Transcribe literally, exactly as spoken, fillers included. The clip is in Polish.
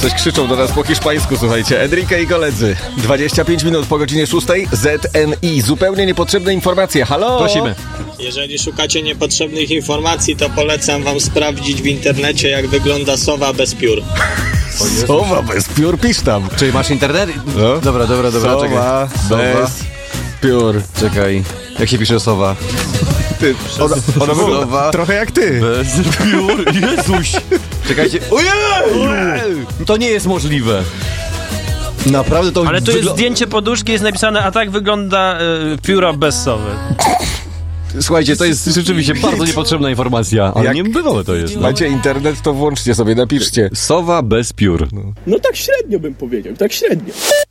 Coś krzyczą do nas po hiszpańsku, słuchajcie. Enrique i koledzy. dwadzieścia pięć minut po godzinie szóstej. Z N I. Zupełnie niepotrzebne informacje. Halo? Prosimy. Jeżeli szukacie niepotrzebnych informacji, to polecam wam sprawdzić w internecie, jak wygląda sowa bez piór. Sowa bez piór, pisz tam. Czyli masz internet? No. Dobra, dobra, dobra, Sowa czekaj. bez piór. Czekaj. Jak się pisze sowa? Ty, ona, ona wygląda Sowa. trochę jak ty. Bez piór. Jezuś. Czekajcie. Ojej! To nie jest możliwe. Naprawdę to... Ale tu jest wygl- zdjęcie poduszki, jest napisane, a tak wygląda y, pióra bez sowy. Słuchajcie, to jest rzeczywiście bardzo niepotrzebna informacja. Ale Jak- niebywałe to jest. No. Macie internet, to włączcie sobie, napiszcie. Sowa bez piór. No tak średnio bym powiedział, tak średnio.